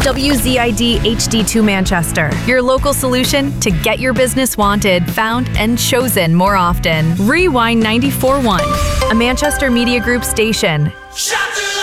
WZID HD2 Manchester, your local solution to get your business wanted, found, and chosen more often. Rewind 94.1, a Manchester Media Group station. Shut